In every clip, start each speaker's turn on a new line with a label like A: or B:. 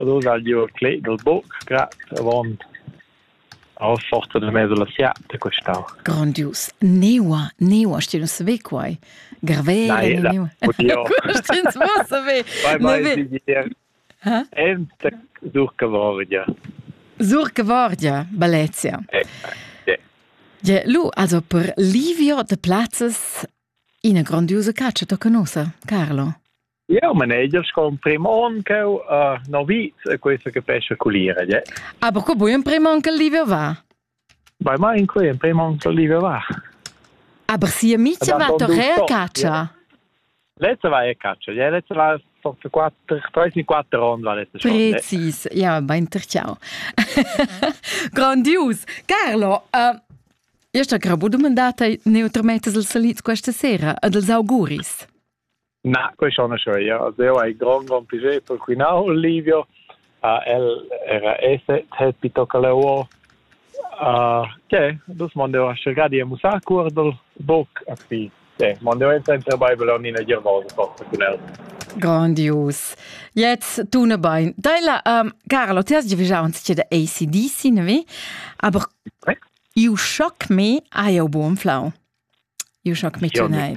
A: dus al dio cle del boc, grat, avon a forza de mezzo la siata quest'au.
B: Grandios. Neua, stia non sape quai. Garvera, neua.
A: Oddio.
B: Stia non sape.
A: Vai, ente Surca Vordia.
B: Surca Vordia, Bellezia. Ja, lu, also per Livio de Platzes in a grandiosa caccia, to conosce, Carlo?
A: Ja, men ellos con primon che noviz e questo che pesce culire, ja.
B: Aber ko boi un primon che Livio va?
A: Bei mai in cui un primon che Livio va.
B: Aber si amici va torre a caccia?
A: Letzte war a caccia, ja, letzte war forse 3-4 round war letzte schon.
B: Precis, ja, ben ciao. Grandios. Carlo, io sto grabo domandata neutramente sul salit questa sera, dels auguris.
A: Na, questo non so io. Also io hai gran piacere per qui now, Livio. El era esse, happy toccaleo. Che, dus mondeo a cercare di musa del boc a fi. Mondeo entra in Bible in a gervosa forse con el.
B: Grandios. Jetzt tun bein. Daila, Carlo, ti has già uns c'è da AC/DC, ne vi? Aber io schock me a io buon flau. Io schock me tonight.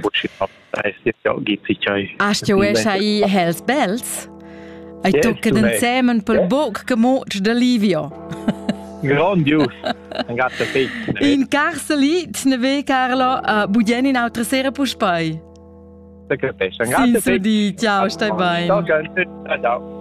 B: Hast du es ai Hells Bells? Ai tocca den Semen pel boc che moch de Livio.
A: Grandios. Un gatto fit.
B: In Carcelit, ne ve Carlo, budien in altra sera puspai.
A: Se capisce. Un gatto fit.
B: Ciao, stai bene.
A: Ciao.